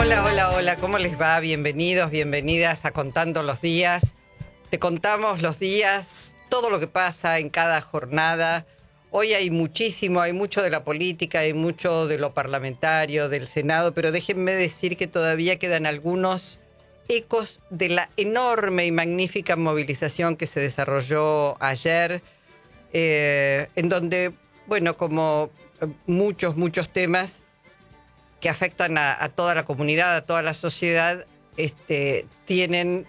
Hola, hola, hola, ¿cómo les va? Bienvenidos, bienvenidas a Contando los Días. Te contamos los días, todo lo que pasa en cada jornada. Hoy hay muchísimo, hay mucho de la política, hay mucho de lo parlamentario, del Senado, pero déjenme decir que todavía quedan algunos ecos de la enorme y magnífica movilización que se desarrolló ayer, en donde, bueno, como muchos temas que afectan a toda la comunidad, a toda la sociedad, tienen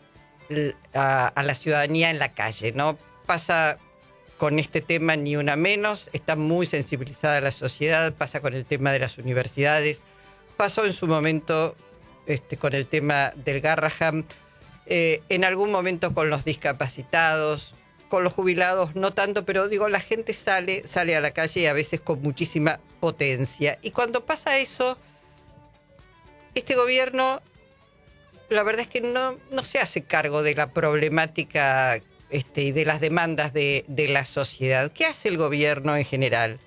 a la ciudadanía en la calle, ¿no? Pasa con este tema ni una menos, está muy sensibilizada la sociedad, pasa con el tema de las universidades, pasó en su momento con el tema del Garrahan, en algún momento con los discapacitados, con los jubilados, no tanto, pero digo, la gente sale a la calle y a veces con muchísima potencia. Y cuando pasa eso, este gobierno, la verdad es que no se hace cargo de la problemática y de las demandas de la sociedad. ¿Qué hace el gobierno en general?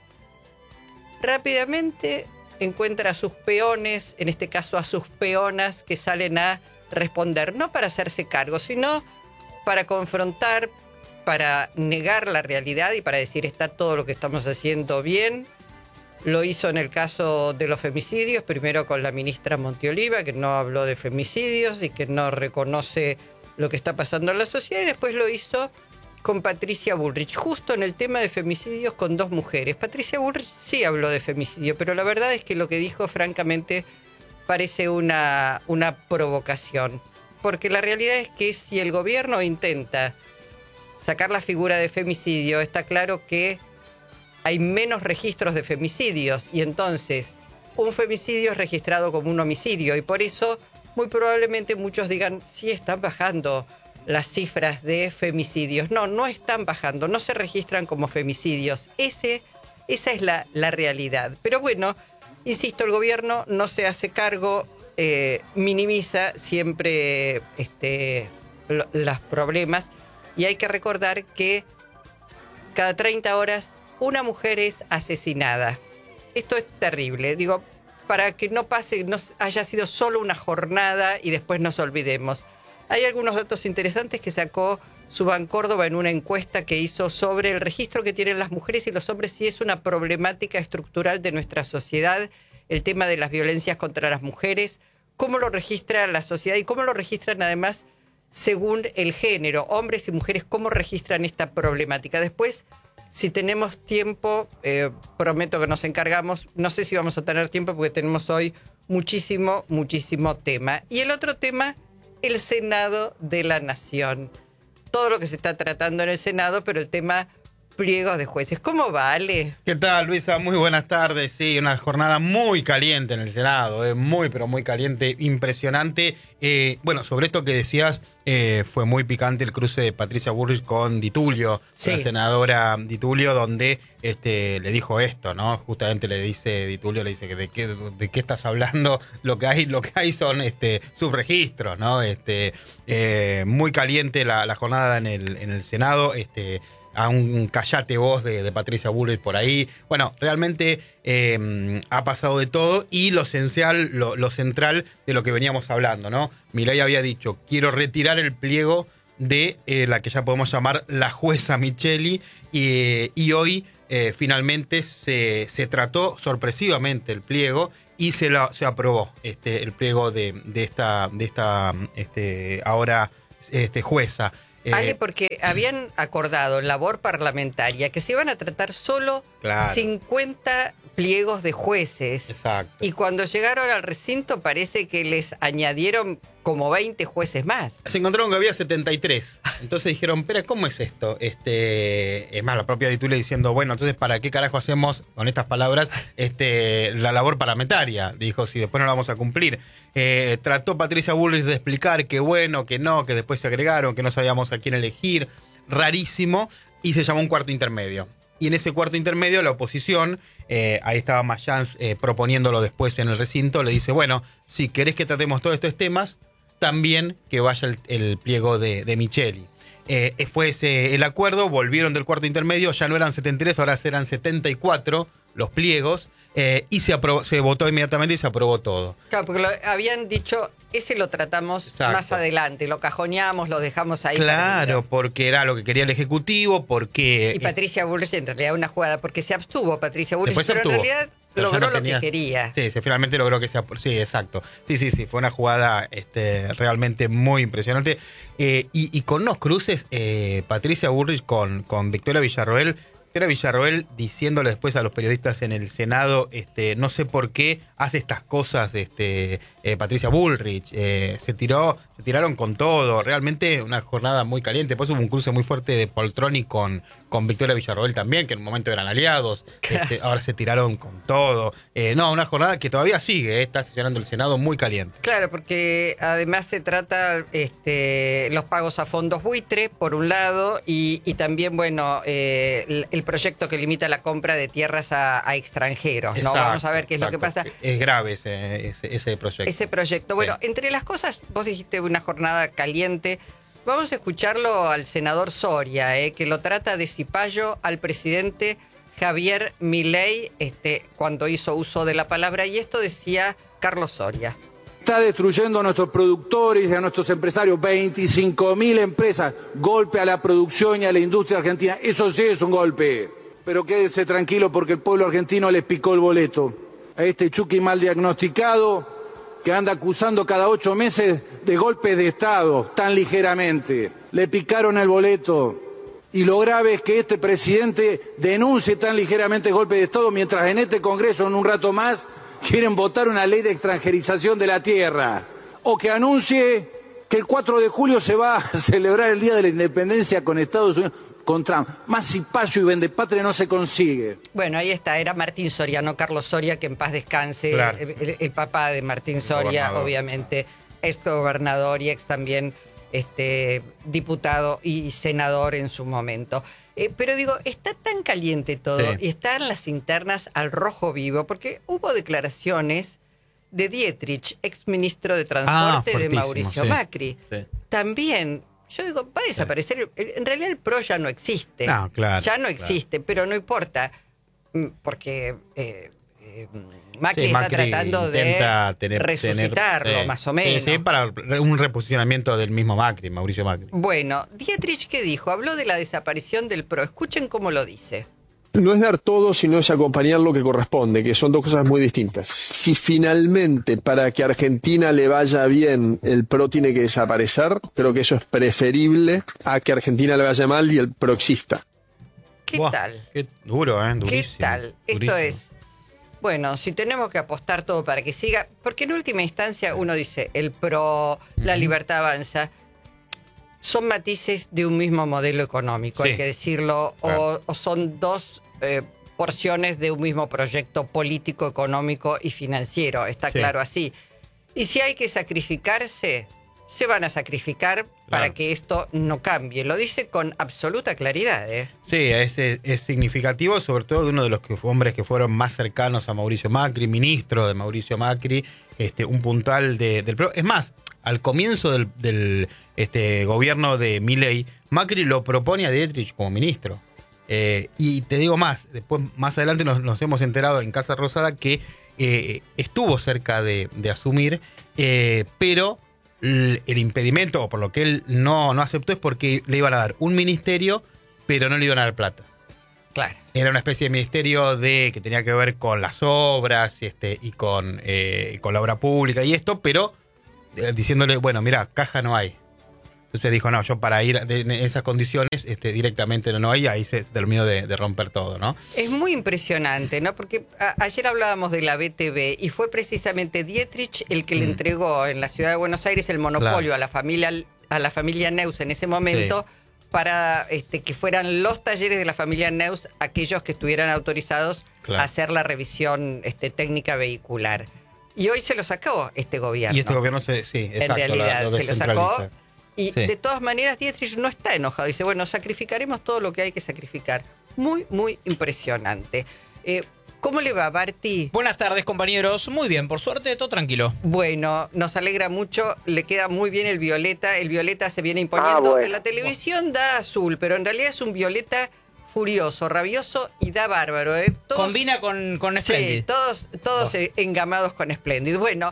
Rápidamente encuentra a sus peones, en este caso a sus peonas, que salen a responder, no para hacerse cargo, sino para confrontar, para negar la realidad y para decir está todo lo que estamos haciendo bien. Lo hizo en el caso de los femicidios, primero con la ministra Monteoliva, que no habló de femicidios y que no reconoce lo que está pasando en la sociedad, y después lo hizo con Patricia Bullrich, justo en el tema de femicidios con dos mujeres. Patricia Bullrich sí habló de femicidio, pero la verdad es que lo que dijo, francamente, parece una provocación. Porque la realidad es que si el gobierno intenta sacar la figura de femicidio, está claro que hay menos registros de femicidios y entonces un femicidio es registrado como un homicidio y por eso muy probablemente muchos digan sí están bajando las cifras de femicidios. No están bajando, no se registran como femicidios. Esa es la realidad. Pero bueno, insisto, el gobierno no se hace cargo, minimiza siempre los problemas. Y hay que recordar que cada 30 horas una mujer es asesinada. Esto es terrible. Digo, para que no pase, no haya sido solo una jornada y después nos olvidemos. Hay algunos datos interesantes que sacó Suban Córdoba en una encuesta que hizo sobre el registro que tienen las mujeres y los hombres, si es una problemática estructural de nuestra sociedad, el tema de las violencias contra las mujeres, cómo lo registra la sociedad y cómo lo registran además según el género, hombres y mujeres, cómo registran esta problemática. Después, si tenemos tiempo, prometo que nos encargamos, no sé si vamos a tener tiempo porque tenemos hoy muchísimo tema. Y el otro tema, el Senado de la Nación. Todo lo que se está tratando en el Senado, pero el tema pliegos de jueces. ¿Cómo va, Ale? ¿Qué tal, Luisa? Muy buenas tardes. Sí, una jornada muy caliente en el Senado, muy caliente, impresionante. Bueno, sobre esto que decías, fue muy picante el cruce de Patricia Bullrich con Di Tullio, sí, la senadora Di Tullio, donde le dijo esto, ¿no? Justamente le dice Di Tullio, le dice que de qué estás hablando, lo que hay son subregistros, ¿no? Muy caliente la jornada en el Senado, a un callate voz de Patricia Bullrich por ahí. Bueno, realmente ha pasado de todo y lo esencial, lo central de lo que veníamos hablando, ¿no? Milei había dicho, quiero retirar el pliego de la que ya podemos llamar la jueza Micheli y hoy finalmente se trató sorpresivamente el pliego y se aprobó el pliego de esta ahora jueza. Ale, porque habían acordado en labor parlamentaria que se iban a tratar solo 50 pliegos de jueces. Exacto. Y cuando llegaron al recinto parece que les añadieron como 20 jueces más. Se encontraron que había 73. Entonces dijeron, pero ¿cómo es esto? Es más, la propia Di Tullio diciendo, bueno, entonces ¿para qué carajo hacemos, con estas palabras, la labor parlamentaria? Dijo, si después no la vamos a cumplir. Trató Patricia Bullrich de explicar que bueno, que no, que después se agregaron, que no sabíamos a quién elegir. Rarísimo. Y se llamó un cuarto intermedio. Y en ese cuarto intermedio la oposición, ahí estaba Mayans proponiéndolo después en el recinto, le dice, bueno, si querés que tratemos todos estos temas, también que vaya el pliego de Micheli. Fue ese el acuerdo, volvieron del cuarto intermedio, ya no eran 73, ahora eran 74 los pliegos, y se votó inmediatamente y se aprobó todo. Claro, porque habían dicho, ese lo tratamos Exacto. más adelante, lo cajoneamos, lo dejamos ahí. Claro, porque era lo que quería el Ejecutivo, porque... Y Patricia Bullrich en realidad una jugada, porque se abstuvo Patricia Bullrich, Después se pero abstuvo. en realidad Pero logró ya no tenía- lo que quería. Sí, finalmente logró que sea... Sí, exacto. Sí, fue una jugada realmente muy impresionante. Y con unos cruces, Patricia Bullrich con Victoria Villarroel diciéndole después a los periodistas en el Senado, no sé por qué hace estas cosas Patricia Bullrich, se tiraron con todo, realmente una jornada muy caliente. Después hubo un cruce muy fuerte de Poltroni con Victoria Villarroel también, que en un momento eran aliados, ahora se tiraron con todo. Una jornada que todavía sigue, está sesionando el Senado muy caliente. Claro, porque además se trata los pagos a fondos buitre, por un lado, y también, bueno, el proyecto que limita la compra de tierras a extranjeros, ¿no? Exacto, Vamos a ver qué es lo que exacto. pasa. Es grave ese proyecto. Ese proyecto. Bueno, Sí. entre las cosas, vos dijiste una jornada caliente. Vamos a escucharlo al senador Soria, que lo trata de cipayo al presidente Javier Milei cuando hizo uso de la palabra. Y esto decía Carlos Soria. Está destruyendo a nuestros productores y a nuestros empresarios, 25.000 empresas, golpe a la producción y a la industria argentina. Eso sí es un golpe. Pero quédese tranquilo porque el pueblo argentino les picó el boleto. A este Chucky mal diagnosticado que anda acusando cada 8 meses de golpes de Estado, tan ligeramente. Le picaron el boleto. Y lo grave es que este presidente denuncie tan ligeramente golpe de Estado mientras en este Congreso, en un rato más, quieren votar una ley de extranjerización de la tierra. O que anuncie que el 4 de julio se va a celebrar el Día de la Independencia con Estados Unidos, con Trump. Más cipayo y vendepatria no se consigue. Bueno, ahí está, era Martín Soria, no Carlos Soria, que en paz descanse, Claro. el papá de Martín Soria, gobernador. obviamente, ex gobernador y ex también diputado y senador en su momento. Pero digo, está tan caliente todo Sí. y están las internas al rojo vivo, porque hubo declaraciones de Dietrich, ex ministro de Transporte de fuertísimo, Mauricio sí. Macri. Sí. También, yo digo, va a desaparecer. En realidad el PRO ya no existe. No, claro, ya no claro. existe, pero no importa, porque Macri Sí, está Macri tratando de intenta resucitarlo, más o menos. Sí, para un reposicionamiento del mismo Macri, Mauricio Macri. Bueno, Dietrich, ¿qué dijo? Habló de la desaparición del PRO. Escuchen cómo lo dice. No es dar todo, sino es acompañar lo que corresponde, que son dos cosas muy distintas. Si finalmente para que a Argentina le vaya bien el PRO tiene que desaparecer, creo que eso es preferible a que a Argentina le vaya mal y el PRO exista. ¿Qué Buah, tal? Qué duro, durísimo. ¿Qué tal? Esto durísimo. es, bueno, si tenemos que apostar todo para que siga, porque en última instancia uno dice, el PRO, la libertad avanza, son matices de un mismo modelo económico, Sí. hay que decirlo, Claro. o son dos porciones de un mismo proyecto político, económico y financiero, está Sí. claro así. Y si hay que sacrificarse, se van a sacrificar para Claro. que esto no cambie. Lo dice con absoluta claridad, ¿eh? Sí, es significativo, sobre todo de uno de los hombres que fueron más cercanos a Mauricio Macri, ministro de Mauricio Macri, un puntal del PRO. Es más, al comienzo del gobierno de Milei, Macri lo propone a Dietrich como ministro. Y te digo más, después más adelante nos hemos enterado en Casa Rosada que estuvo cerca de asumir, pero el impedimento, o por lo que él no aceptó, es porque le iban a dar un ministerio, pero no le iban a dar plata. Claro. Era una especie de ministerio que tenía que ver con las obras y con la obra pública y esto, pero diciéndole, bueno, mira, caja no hay. Entonces dijo, no, yo para ir en esas condiciones directamente no hay, ahí se terminó de romper todo, ¿no? Es muy impresionante, ¿no? Porque ayer hablábamos de la BTV y fue precisamente Dietrich el que le entregó en la ciudad de Buenos Aires el monopolio Claro. a la familia Neus en ese momento para que fueran los talleres de la familia Neus aquellos que estuvieran autorizados Claro. a hacer la revisión técnica vehicular. Y hoy se lo sacó este gobierno. Y este gobierno sí, exacto, En realidad lo se lo sacó. descentraliza. Y Sí. de todas maneras Dietrich no está enojado. Dice, bueno, sacrificaremos todo lo que hay que sacrificar. Muy, muy impresionante. ¿Cómo le va, Barty? Buenas tardes, compañeros. Muy bien, por suerte, todo tranquilo. Bueno, nos alegra mucho. Le queda muy bien el violeta. El violeta se viene imponiendo. bueno. En la televisión da azul, pero en realidad es un violeta furioso, rabioso y da bárbaro. Todos, Combina con Splendid. sí, todos engamados con Splendid. Bueno,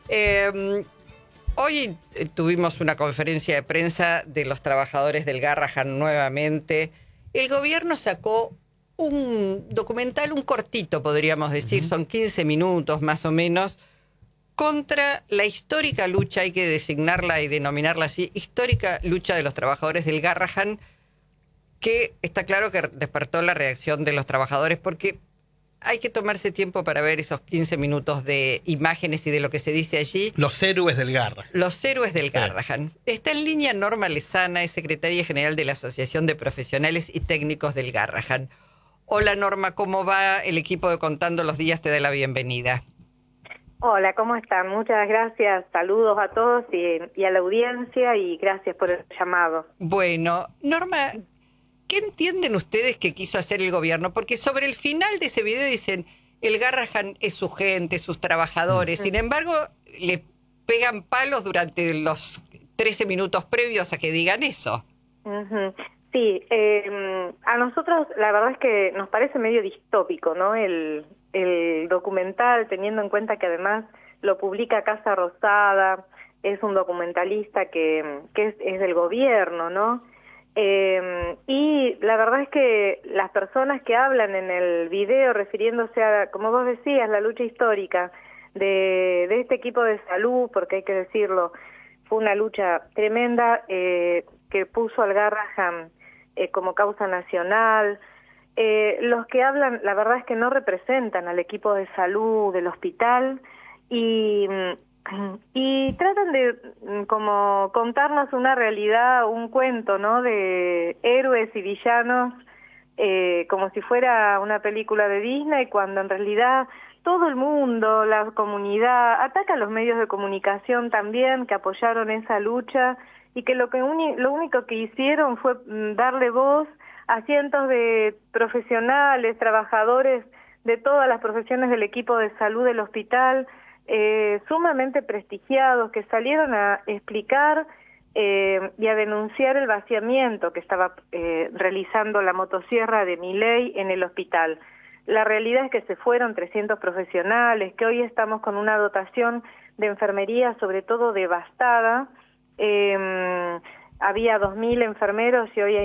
hoy tuvimos una conferencia de prensa de los trabajadores del Garrahan nuevamente. El gobierno sacó un documental, un cortito podríamos decir, son 15 minutos más o menos, contra la histórica lucha, hay que designarla y denominarla así, histórica lucha de los trabajadores del Garrahan, que está claro que despertó la reacción de los trabajadores, porque hay que tomarse tiempo para ver esos 15 minutos de imágenes y de lo que se dice allí. Los héroes del Garrahan. Los héroes del Garrahan. Está en línea Norma Lezana, es secretaria general de la Asociación de Profesionales y Técnicos del Garrahan. Hola Norma, ¿cómo va? El equipo de Contando los Días te da la bienvenida. Hola, ¿cómo están? Muchas gracias, saludos a todos y a la audiencia y gracias por el llamado. Bueno, Norma, ¿qué entienden ustedes que quiso hacer el gobierno? Porque sobre el final de ese video dicen, el Garrahan es su gente, sus trabajadores, sin embargo, le pegan palos durante los 13 minutos previos a que digan eso. Sí, a nosotros la verdad es que nos parece medio distópico, ¿no? El documental, teniendo en cuenta que además lo publica Casa Rosada, es un documentalista que es del gobierno, ¿no? Y la verdad es que las personas que hablan en el video refiriéndose a, como vos decías, la lucha histórica de este equipo de salud, porque hay que decirlo, fue una lucha tremenda que puso al Garrahan como causa nacional. Los que hablan, la verdad es que no representan al equipo de salud del hospital y tratan de como contarnos una realidad, un cuento, ¿no? De héroes y villanos, como si fuera una película de Disney, cuando en realidad todo el mundo, la comunidad, ataca a los medios de comunicación también que apoyaron esa lucha y que lo único que hicieron fue darle voz a cientos de profesionales, trabajadores de todas las profesiones del equipo de salud del hospital, sumamente prestigiados, que salieron a explicar y a denunciar el vaciamiento que estaba realizando la motosierra de Milei en el hospital. La realidad es que se fueron 300 profesionales, que hoy estamos con una dotación de enfermería sobre todo devastada. Había 2.000 enfermeros y hoy hay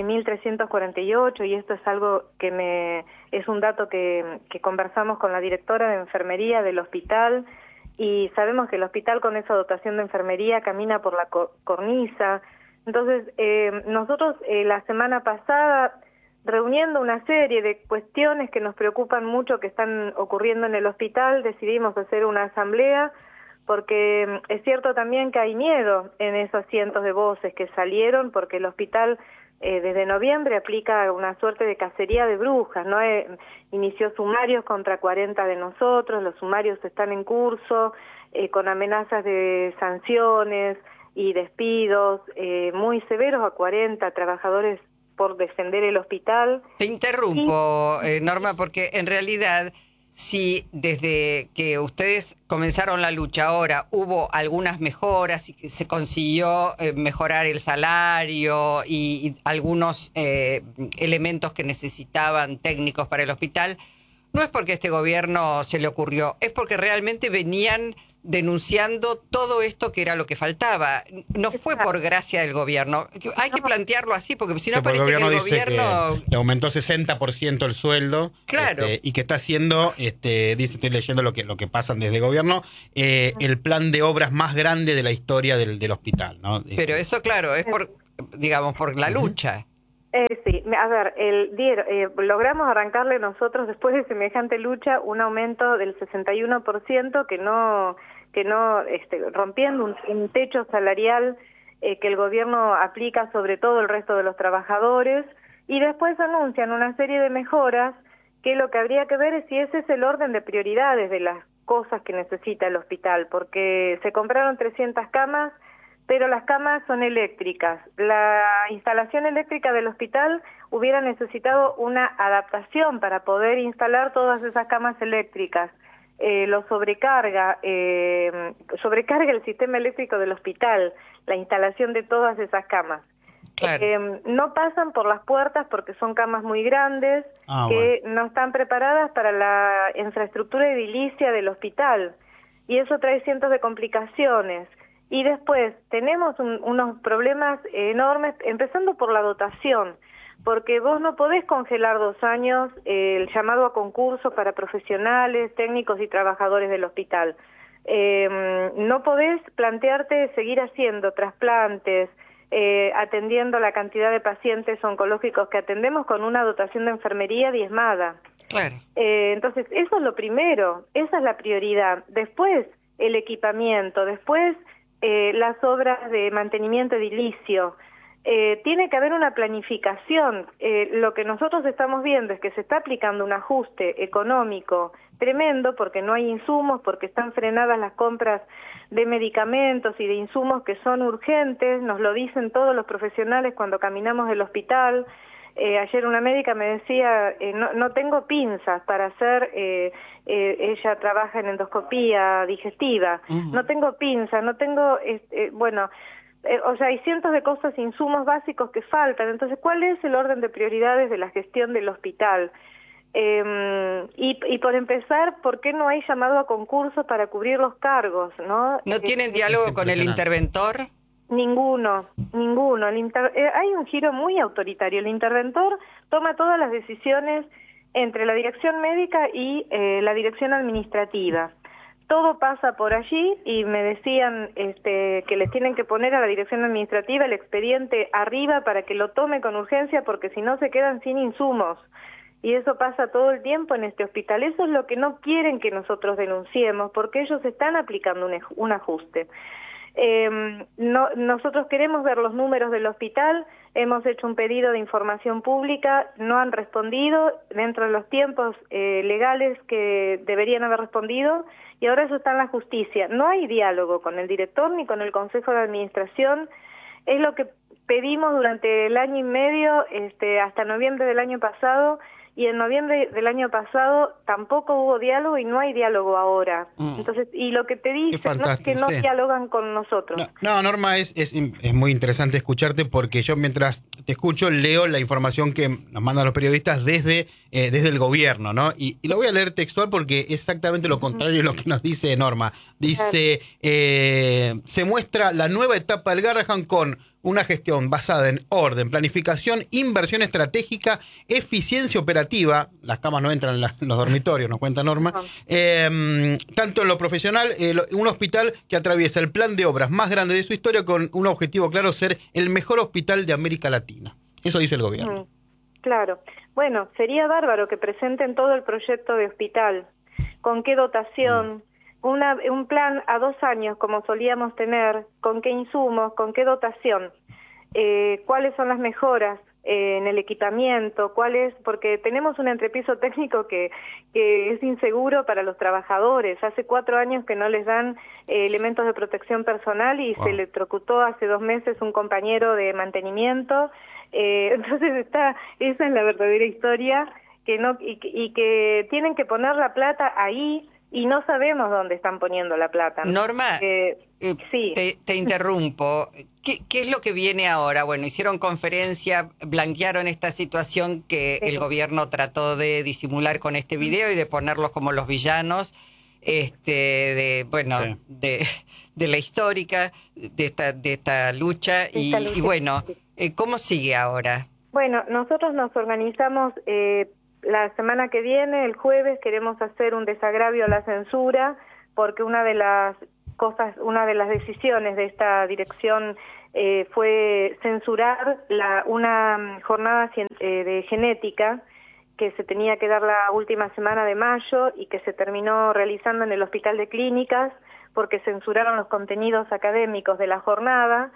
1.348 y esto es algo que es un dato que conversamos con la directora de enfermería del hospital y sabemos que el hospital con esa dotación de enfermería camina por la cornisa. Entonces, nosotros la semana pasada, reuniendo una serie de cuestiones que nos preocupan mucho que están ocurriendo en el hospital, decidimos hacer una asamblea porque es cierto también que hay miedo en esos cientos de voces que salieron, porque el hospital desde noviembre aplica una suerte de cacería de brujas, ¿no? Inició sumarios contra 40 de nosotros, los sumarios están en curso, con amenazas de sanciones y despidos muy severos a 40 trabajadores por defender el hospital. Te interrumpo, Norma, porque en realidad, si desde que ustedes comenzaron la lucha ahora hubo algunas mejoras y que se consiguió mejorar el salario y algunos elementos que necesitaban técnicos para el hospital, no es porque a este gobierno se le ocurrió, es porque realmente venían denunciando todo esto que era lo que faltaba. No fue por gracia del gobierno. Hay que plantearlo así, porque si no parece que el gobierno dice que le aumentó 60% el sueldo. Claro. Y que está haciendo, dice, estoy leyendo lo que pasan desde el gobierno, el plan de obras más grande de la historia del hospital, ¿no? Pero eso, claro, es por, digamos, por la lucha. Sí, a ver, logramos arrancarle nosotros después de semejante lucha un aumento del 61% que no rompiendo un techo salarial que el gobierno aplica sobre todo el resto de los trabajadores, y después anuncian una serie de mejoras que lo que habría que ver es si ese es el orden de prioridades de las cosas que necesita el hospital, porque se compraron 300 camas, pero las camas son eléctricas. La instalación eléctrica del hospital hubiera necesitado una adaptación para poder instalar todas esas camas eléctricas. Lo sobrecarga el sistema eléctrico del hospital, la instalación de todas esas camas. Claro. No pasan por las puertas porque son camas muy grandes, que no están preparadas para la infraestructura edilicia del hospital, y eso trae cientos de complicaciones. Y después tenemos unos problemas enormes, empezando por la dotación, porque vos no podés congelar 2 años el llamado a concurso para profesionales, técnicos y trabajadores del hospital. No podés plantearte seguir haciendo trasplantes, atendiendo la cantidad de pacientes oncológicos que atendemos con una dotación de enfermería diezmada. Claro. Entonces, eso es lo primero, esa es la prioridad. Después, el equipamiento, después las obras de mantenimiento edilicio. Tiene que haber una planificación. Lo que nosotros estamos viendo es que se está aplicando un ajuste económico tremendo porque no hay insumos, porque están frenadas las compras de medicamentos y de insumos que son urgentes, nos lo dicen todos los profesionales cuando caminamos del hospital. Ayer una médica me decía, no tengo pinzas para hacer, ella trabaja en endoscopía digestiva, no tengo pinzas, no tengo, o sea, hay cientos de cosas, insumos básicos que faltan. Entonces, ¿cuál es el orden de prioridades de la gestión del hospital? Y por empezar, ¿por qué no hay llamado a concursos para cubrir los cargos? ¿No tienen diálogo con el interventor? Ninguno. Hay un giro muy autoritario. El interventor toma todas las decisiones entre la dirección médica y la dirección administrativa. Todo pasa por allí y me decían que les tienen que poner a la dirección administrativa el expediente arriba para que lo tome con urgencia porque si no se quedan sin insumos. Y eso pasa todo el tiempo en este hospital. Eso es lo que no quieren que nosotros denunciemos porque ellos están aplicando un ajuste. Nosotros queremos ver los números del hospital, hemos hecho un pedido de información pública, no han respondido dentro de los tiempos legales que deberían haber respondido y ahora eso está en la justicia. No hay diálogo con el director ni con el Consejo de Administración, es lo que pedimos durante el año y medio, hasta noviembre del año pasado, y en noviembre del año pasado tampoco hubo diálogo y no hay diálogo ahora. Entonces, y lo que te dicen es que no dialogan con nosotros. No, Norma, es muy interesante escucharte porque yo mientras te escucho leo la información que nos mandan los periodistas desde el gobierno, ¿no? Y lo voy a leer textual porque es exactamente lo contrario de lo que nos dice Norma. Dice, se muestra la nueva etapa del Garrahan con una gestión basada en orden, planificación, inversión estratégica, eficiencia operativa, las camas no entran en los dormitorios, nos cuenta Norma, tanto en lo profesional, un hospital que atraviesa el plan de obras más grande de su historia con un objetivo claro, ser el mejor hospital de América Latina. Eso dice el gobierno. Claro. Bueno, sería bárbaro que presenten todo el proyecto de hospital, con qué dotación, un plan a 2 años como solíamos tener, con qué insumos, con qué dotación, cuáles son las mejoras en el equipamiento, porque tenemos un entrepiso técnico que es inseguro para los trabajadores. Hace 4 años que no les dan elementos de protección personal y se electrocutó hace 2 meses un compañero de mantenimiento. Entonces esa es la verdadera historia, que tienen que poner la plata ahí. Y no sabemos dónde están poniendo la plata. Norma, sí. te interrumpo. ¿Qué es lo que viene ahora? Bueno, hicieron conferencia, blanquearon esta situación que el gobierno trató de disimular con este video y de ponerlos como los villanos de la histórica, de esta lucha. Y bueno, ¿cómo sigue ahora? Bueno, nosotros nos organizamos... la semana que viene, el jueves, queremos hacer un desagravio a la censura porque una de las decisiones de esta dirección fue censurar una jornada de genética que se tenía que dar la última semana de mayo y que se terminó realizando en el Hospital de Clínicas porque censuraron los contenidos académicos de la jornada.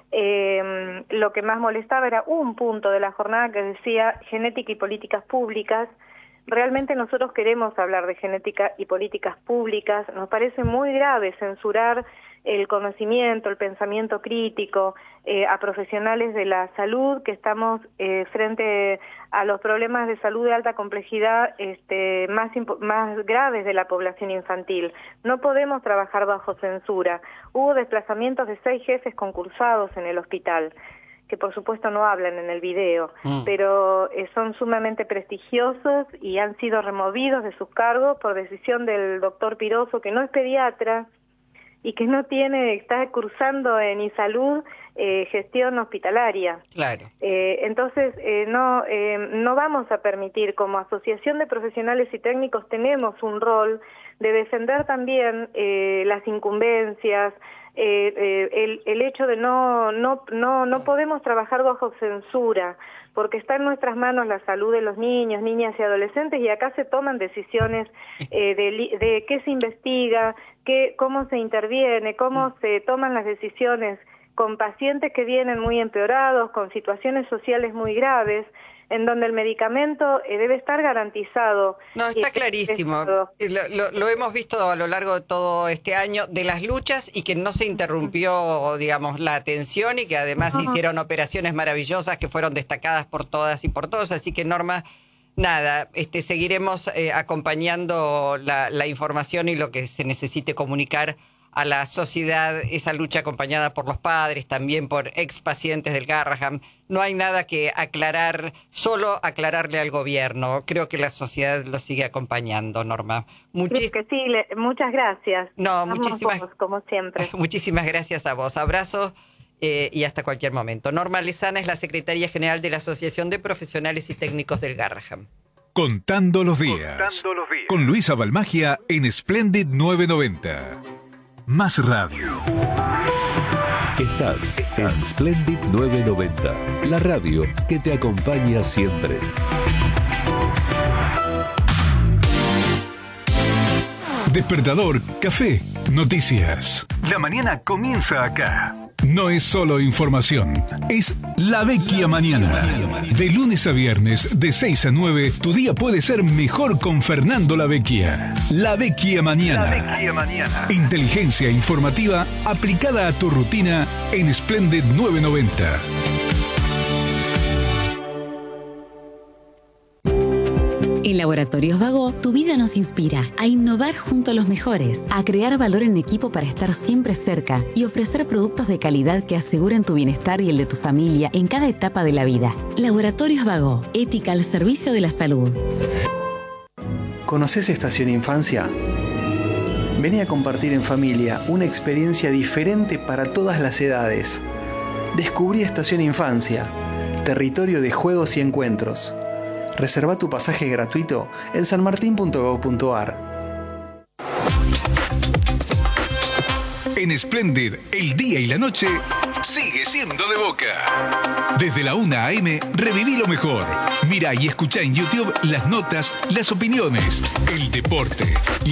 Lo que más molestaba era un punto de la jornada que decía genética y políticas públicas. Realmente nosotros queremos hablar de genética y políticas públicas. Nos parece muy grave censurar el conocimiento, el pensamiento crítico a profesionales de la salud que estamos frente a los problemas de salud de alta complejidad más graves de la población infantil. No podemos trabajar bajo censura. Hubo desplazamientos de 6 jefes concursados en el hospital, que por supuesto no hablan en el video, pero son sumamente prestigiosos y han sido removidos de sus cargos por decisión del doctor Piroso, que no es pediatra y que no está cursando en iSalud gestión hospitalaria. Claro. Entonces, no vamos a permitir, como Asociación de Profesionales y Técnicos tenemos un rol de defender también las incumbencias, el hecho de no podemos trabajar bajo censura, porque está en nuestras manos la salud de los niños, niñas y adolescentes, y acá se toman decisiones de qué se investiga, cómo se interviene, cómo se toman las decisiones con pacientes que vienen muy empeorados, con situaciones sociales muy graves, en donde el medicamento debe estar garantizado. No, está clarísimo. Lo hemos visto a lo largo de todo este año de las luchas y que no se interrumpió, digamos, la atención y que además hicieron operaciones maravillosas que fueron destacadas por todas y por todos. Así que, Norma, nada, seguiremos acompañando la información y lo que se necesite comunicar a la sociedad, esa lucha acompañada por los padres, también por expacientes del Garrahan. No hay nada que aclarar, solo aclararle al gobierno. Creo que la sociedad lo sigue acompañando, Norma. Creo que sí, muchas gracias. No, muchísimas, como siempre. Muchísimas gracias a vos. Abrazos y hasta cualquier momento. Norma Lezana es la secretaria general de la Asociación de Profesionales y Técnicos del Garrahan. Contando los días. Con Luisa Balmagia en Splendid 990. Más radio. Estás en Splendid 990, la radio que te acompaña siempre. Despertador, café, noticias. La mañana comienza acá. No es solo información, es La Vecchia Mañana. De lunes a viernes, de 6 a 9, tu día puede ser mejor con Fernando La Vecchia. La Vecchia Mañana. Inteligencia informativa aplicada a tu rutina en Splendid 990. En Laboratorios Vago, tu vida nos inspira a innovar junto a los mejores, a crear valor en equipo para estar siempre cerca y ofrecer productos de calidad que aseguren tu bienestar y el de tu familia en cada etapa de la vida. Laboratorios Vago, ética al servicio de la salud. ¿Conoces Estación Infancia? Vení a compartir en familia una experiencia diferente para todas las edades. Descubrí Estación Infancia, territorio de juegos y encuentros. Reserva tu pasaje gratuito en sanmartin.gov.ar. En Splendid, el día y la noche sigue siendo de Boca. Desde la 1 a.m. reviví lo mejor. Mirá y escuchá en YouTube las notas, las opiniones, el deporte,